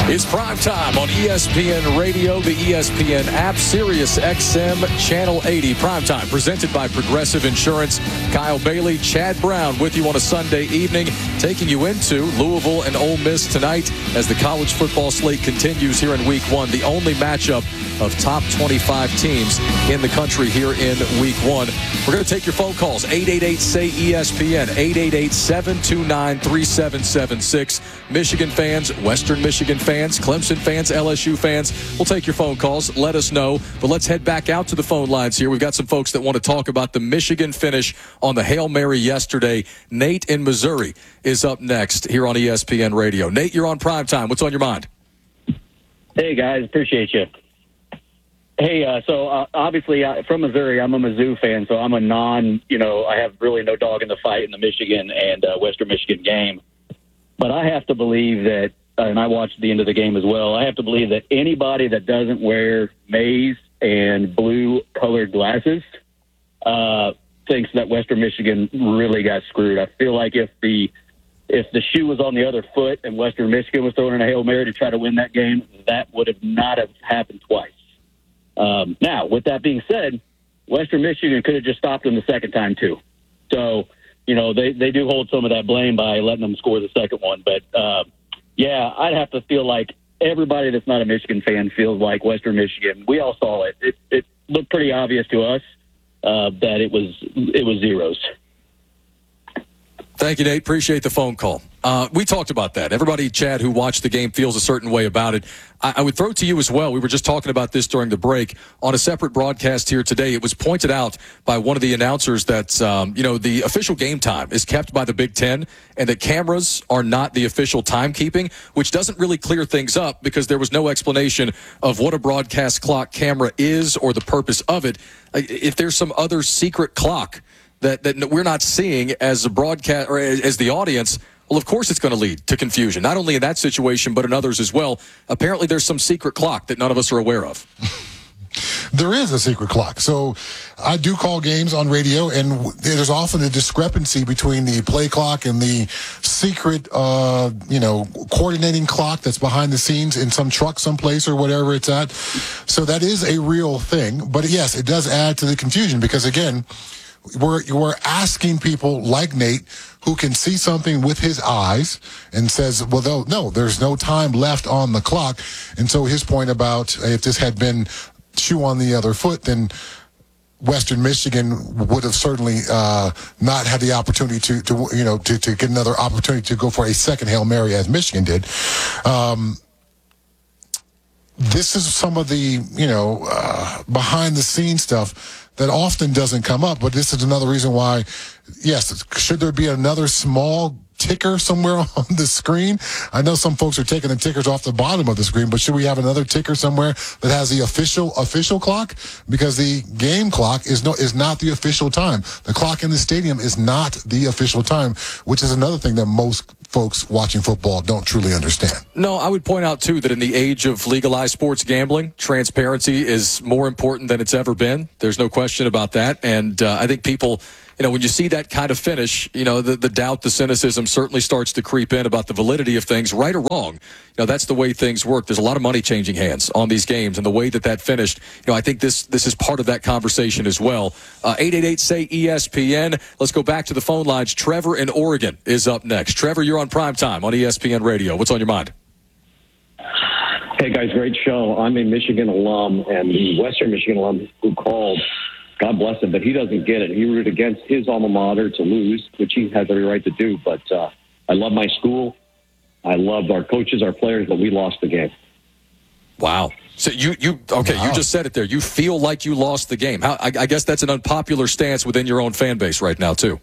It's prime time on ESPN Radio, the ESPN app, Sirius XM, Channel 80. Prime time presented by Progressive Insurance. Kyle Bailey, Chad Brown with you on a Sunday evening, taking you into Louisville and Ole Miss tonight as the college football slate continues here in Week 1. The only matchup of top 25 teams in the country here in Week 1. We're going to take your phone calls, 888-SAY-ESPN, 888-729-3776. Michigan fans, Western Michigan fans, Clemson fans, LSU fans, we'll take your phone calls. Let us know. But let's head back out to the phone lines here. We've got some folks that want to talk about the Michigan finish on the Hail Mary yesterday. Nate in Missouri is up next here on ESPN Radio. Nate, you're on primetime. What's on your mind? Hey, guys. Appreciate you. Hey, obviously from Missouri, I'm a Mizzou fan, so I'm I have really no dog in the fight in the Michigan and Western Michigan game. But I have to believe that, and I watched the end of the game as well, I have to believe that anybody that doesn't wear maize and blue-colored glasses thinks that Western Michigan really got screwed. I feel like if the shoe was on the other foot and Western Michigan was throwing in a Hail Mary to try to win that game, that would have not have happened twice. Now, with that being said, Western Michigan could have just stopped them the second time, too. So, they do hold some of that blame by letting them score the second one. But, I'd have to feel like everybody that's not a Michigan fan feels like Western Michigan. We all saw it. It looked pretty obvious to us that it was zeros. Thank you, Nate. Appreciate the phone call. We talked about that. Everybody, Chad, who watched the game feels a certain way about it. I would throw to you as well. We were just talking about this during the break. On a separate broadcast here today, it was pointed out by one of the announcers that, the official game time is kept by the Big Ten and that cameras are not the official timekeeping, which doesn't really clear things up because there was no explanation of what a broadcast clock camera is or the purpose of it. If there's some other secret clock that we're not seeing as a broadcast or as the audience, well, of course it's going to lead to confusion, not only in that situation, but in others as well. Apparently there's some secret clock that none of us are aware of. There is a secret clock. So I do call games on radio, and there's often a discrepancy between the play clock and the secret, coordinating clock that's behind the scenes in some truck someplace or whatever it's at. So that is a real thing. But yes, it does add to the confusion because, again, we're asking people like Nate who can see something with his eyes and says, well, no, there's no time left on the clock. And so his point about if this had been shoe on the other foot, then Western Michigan would have certainly not had the opportunity to get another opportunity to go for a second Hail Mary as Michigan did. This is some of the, behind the scenes stuff that often doesn't come up, but this is another reason why, yes, should there be another small ticker somewhere on the screen? I know some folks are taking the tickers off the bottom of the screen, but should we have another ticker somewhere that has the official clock? Because the game clock is not the official time. The clock in the stadium is not the official time, which is another thing that most folks watching football don't truly understand. No, I would point out, too, that in the age of legalized sports gambling, transparency is more important than it's ever been. There's no question about that. And I think people, when you see that kind of finish, the doubt, the cynicism certainly starts to creep in about the validity of things, right or wrong. That's the way things work. There's a lot of money changing hands on these games, and the way that finished, I think this is part of that conversation as well. 888-SAY-ESPN. Let's go back to the phone lines. Trevor in Oregon is up next. Trevor, you're on primetime on ESPN Radio. What's on your mind? Hey, guys, great show. I'm a Michigan alum, and the Western Michigan alum who called, God bless him, but he doesn't get it. He rooted against his alma mater to lose, which he has every right to do. But I love my school. I love our coaches, our players, but we lost the game. Wow. So you just said it there. You feel like you lost the game. I guess that's an unpopular stance within your own fan base right now, too.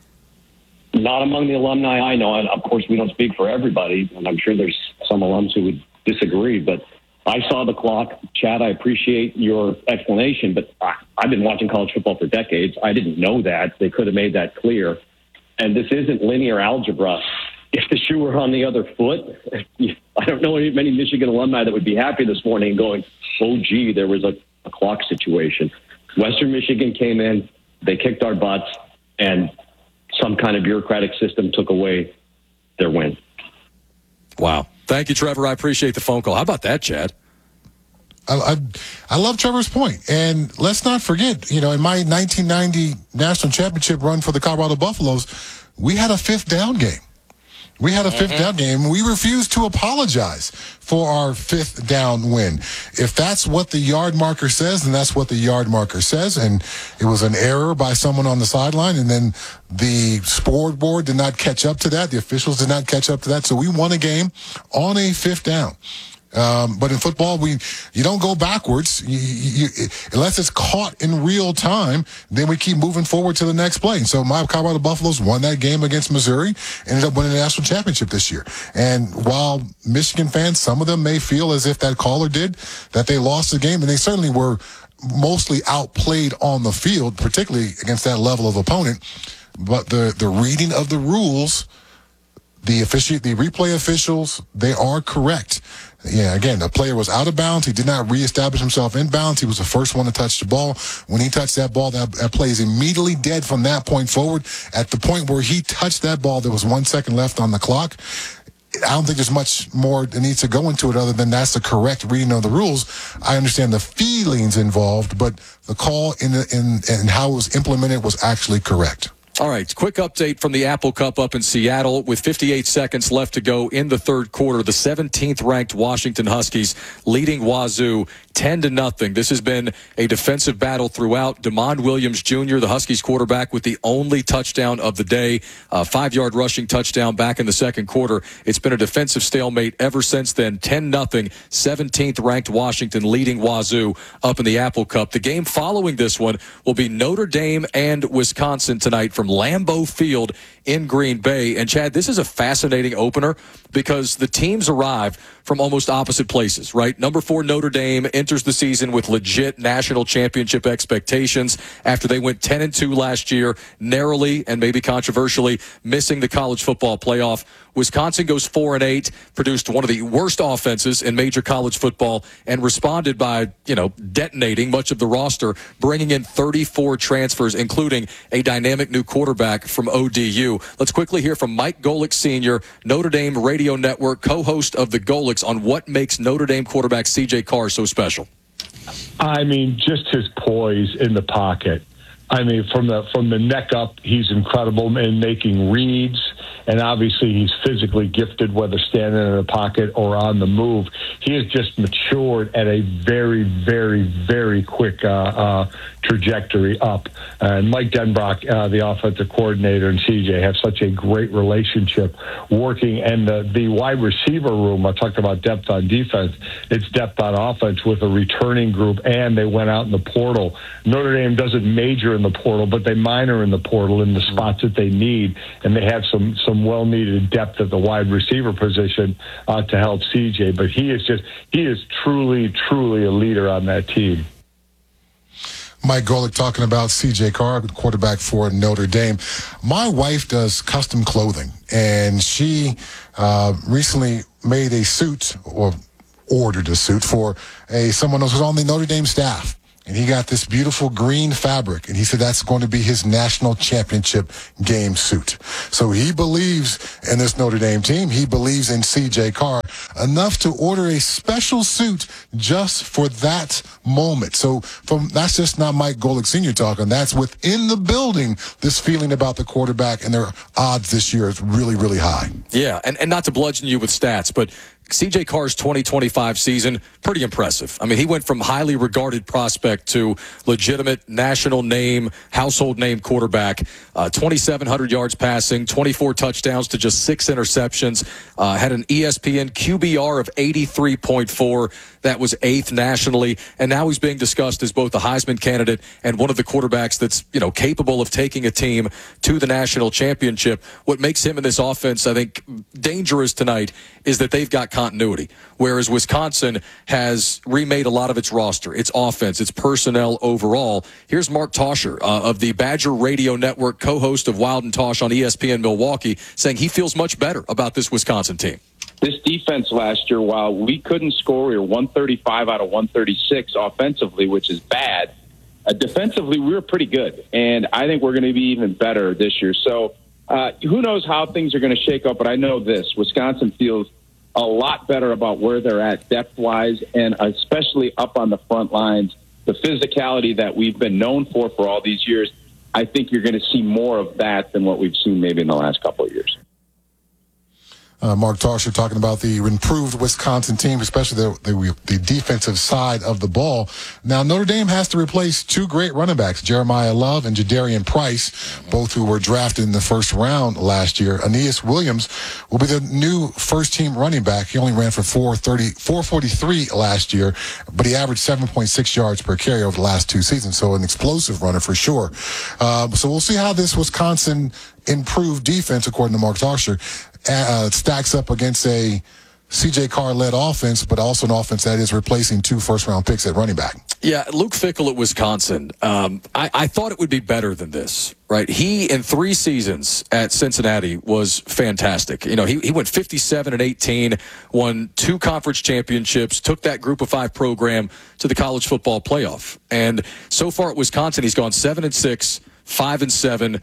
Not among the alumni I know. And of course, we don't speak for everybody, and I'm sure there's some alums who would disagree, but I saw the clock. Chad, I appreciate your explanation, but I've been watching college football for decades. I didn't know that. They could have made that clear. And this isn't linear algebra. If the shoe were on the other foot, I don't know many Michigan alumni that would be happy this morning and going, oh, gee, there was a clock situation. Western Michigan came in, they kicked our butts, and some kind of bureaucratic system took away their win. Wow. Thank you, Trevor. I appreciate the phone call. How about that, Chad? I love Trevor's point. And let's not forget, in my 1990 national championship run for the Colorado Buffaloes, we had a fifth down game. We refused to apologize for our fifth down win. If that's what the yard marker says, then that's what the yard marker says. And it was an error by someone on the sideline. And then the scoreboard did not catch up to that. The officials did not catch up to that. So we won a game on a fifth down. But in football, you don't go backwards. Unless it's caught in real time, then we keep moving forward to the next play. And so my Colorado Buffaloes won that game against Missouri, ended up winning the national championship this year. And while Michigan fans, some of them may feel as if that caller did, that they lost the game, and they certainly were mostly outplayed on the field, particularly against that level of opponent. But the reading of the rules, the replay officials, they are correct. Yeah, again, the player was out of bounds. He did not reestablish himself in bounds. He was the first one to touch the ball. When he touched that ball, that play is immediately dead from that point forward. At the point where he touched that ball, there was 1 second left on the clock. I don't think there's much more that needs to go into it other than that's the correct reading of the rules. I understand the feelings involved, but the call and how it was implemented was actually correct. All right, quick update from the Apple Cup up in Seattle. With 58 seconds left to go in the third quarter, the 17th-ranked Washington Huskies leading Wazoo 10-0. This has been a defensive battle throughout. Damon Williams Jr., the Huskies quarterback, with the only touchdown of the day, a 5-yard rushing touchdown back in the second quarter. It's been a defensive stalemate ever since then. 10-0, 17th-ranked Washington leading Wazoo up in the Apple Cup. The game following this one will be Notre Dame and Wisconsin tonight from Lambeau Field in Green Bay. And Chad, this is a fascinating opener because the teams arrive from almost opposite places, right? Number 4 Notre Dame enters the season with legit national championship expectations after they went 10-2 last year, narrowly and maybe controversially missing the college football playoff. Wisconsin goes 4-8, produced one of the worst offenses in major college football, and responded by, detonating much of the roster, bringing in 34 transfers, including a dynamic new quarterback from ODU. Let's quickly hear from Mike Golic Sr., Notre Dame Radio Network, co-host of the Golics, on what makes Notre Dame quarterback C.J. Carr so special. I mean, just his poise in the pocket. I mean, from the neck up, he's incredible in making reads, and obviously he's physically gifted, whether standing in the pocket or on the move. He has just matured at a very, very, very quick trajectory up. And Mike Denbrock, the offensive coordinator, and CJ have such a great relationship working. And the wide receiver room, I talked about depth on defense, it's depth on offense with a returning group, and they went out in the portal. Notre Dame doesn't major in the portal, but they minor in the portal in the spots that they need, and they have some well-needed depth at the wide receiver position to help CJ. But he is truly, truly a leader on that team. Mike Golic talking about C.J. Carr, quarterback for Notre Dame. My wife does custom clothing, and she recently made a suit, or ordered a suit for someone else who's on the Notre Dame staff. And he got this beautiful green fabric, and he said that's going to be his national championship game suit. So he believes in this Notre Dame team. He believes in C.J. Carr enough to order a special suit just for that moment. So that's just not Mike Golic Sr. talking. That's within the building, this feeling about the quarterback, and their odds this year is really, really high. Yeah, and not to bludgeon you with stats, but C.J. Carr's 2025 season, pretty impressive. I mean, he went from highly regarded prospect to legitimate national name, household name quarterback, 2,700 yards passing, 24 touchdowns to just 6 interceptions, had an ESPN QBR of 83.4. That was 8th nationally, and now he's being discussed as both a Heisman candidate and one of the quarterbacks that's, capable of taking a team to the national championship. What makes him in this offense, I think, dangerous tonight is that they've got continuity, whereas Wisconsin has remade a lot of its roster, its offense, its personnel overall. Here's Mark Tosher of the Badger Radio Network, co-host of Wild and Tosh on ESPN Milwaukee, saying he feels much better about this Wisconsin team. This defense last year, while we couldn't score, we were 135 out of 136 offensively, which is bad. Defensively, we were pretty good, and I think we're going to be even better this year. So who knows how things are going to shake up, but I know this. Wisconsin feels a lot better about where they're at depth-wise, and especially up on the front lines. The physicality that we've been known for all these years, I think you're going to see more of that than what we've seen maybe in the last couple of years. Mark Tauscher talking about the improved Wisconsin team, especially the defensive side of the ball. Now, Notre Dame has to replace two great running backs, Jeremiah Love and Jadarian Price, both who were drafted in the first round last year. Aeneas Williams will be the new first-team running back. He only ran for 443 last year, but he averaged 7.6 yards per carry over the last two seasons, so an explosive runner for sure. So we'll see how this Wisconsin improved defense, according to Mark Tauscher, stacks up against a C.J. Carr-led offense, but also an offense that is replacing two first-round picks at running back. Yeah, Luke Fickell at Wisconsin. I thought it would be better than this, right? He, in 3 seasons at Cincinnati, was fantastic. You know, he went 57-18, won 2 conference championships, took that Group of 5 program to the college football playoff. And so far at Wisconsin, he's gone 7-6, 5-7,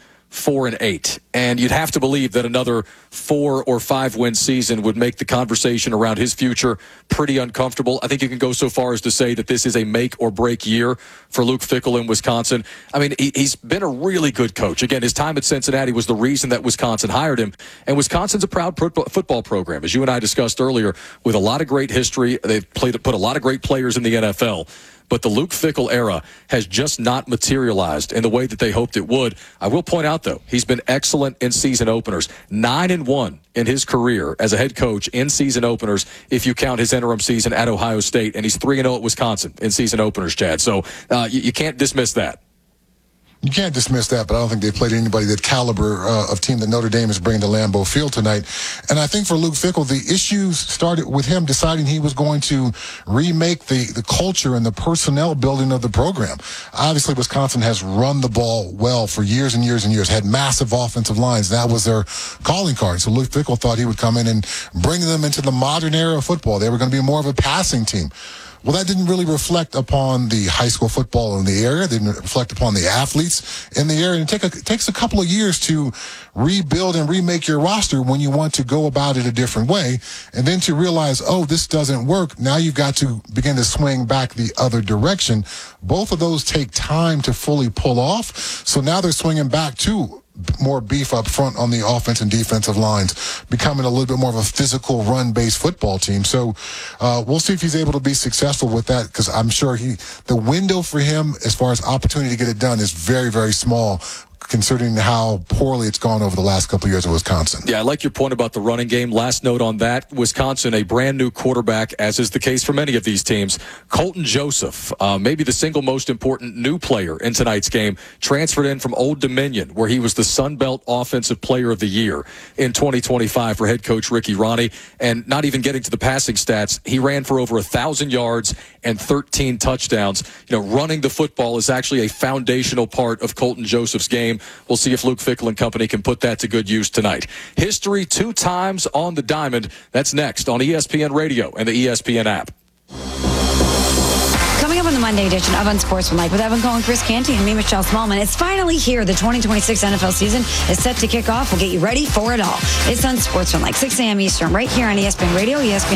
4-8, and you'd have to believe that another 4 or 5 win season would make the conversation around his future pretty uncomfortable. I think you can go so far as to say that this is a make or break year for Luke Fickell in Wisconsin. I mean, he's been a really good coach. Again, his time at Cincinnati was the reason that Wisconsin hired him, and Wisconsin's a proud football program, as you and I discussed earlier, with a lot of great history. They've put a lot of great players in the NFL. But the Luke Fickell era has just not materialized in the way that they hoped it would. I will point out, though, he's been excellent in season openers. 9-1 in his career as a head coach in season openers, if you count his interim season at Ohio State. And he's 3-0 at Wisconsin in season openers, Chad. So you can't dismiss that. You can't dismiss that, but I don't think they played anybody that caliber of team that Notre Dame is bringing to Lambeau Field tonight. And I think for Luke Fickell, the issues started with him deciding he was going to remake the culture and the personnel building of the program. Obviously, Wisconsin has run the ball well for years and years and years, had massive offensive lines. That was their calling card. So Luke Fickell thought he would come in and bring them into the modern era of football. They were going to be more of a passing team. Well, that didn't really reflect upon the high school football in the area. It didn't reflect upon the athletes in the area. And it takes a couple of years to rebuild and remake your roster when you want to go about it a different way. And then to realize, oh, this doesn't work. Now you've got to begin to swing back the other direction. Both of those take time to fully pull off. So now they're swinging back to more beef up front on the offense and defensive lines, becoming a little bit more of a physical run-based football team. So we'll see if he's able to be successful with that, because I'm sure the window for him as far as opportunity to get it done is very, very small, considering how poorly it's gone over the last couple of years at Wisconsin. Yeah, I like your point about the running game. Last note on that, Wisconsin, a brand new quarterback, as is the case for many of these teams. Colton Joseph, maybe the single most important new player in tonight's game, transferred in from Old Dominion, where he was the Sun Belt Offensive Player of the Year in 2025 for head coach Ricky Ronnie. And not even getting to the passing stats, he ran for over 1,000 yards and 13 touchdowns. You know, running the football is actually a foundational part of Colton Joseph's game. We'll see if Luke Fickell and company can put that to good use tonight. History 2 times on the diamond. That's next on ESPN Radio and the ESPN app. Coming up on the Monday edition of Unsportsmanlike with Evan Cole and Chris Canty and me, Michelle Smallman. It's finally here. The 2026 NFL season is set to kick off. We'll get you ready for it all. It's Unsportsmanlike, 6 a.m. Eastern, right here on ESPN Radio, ESPN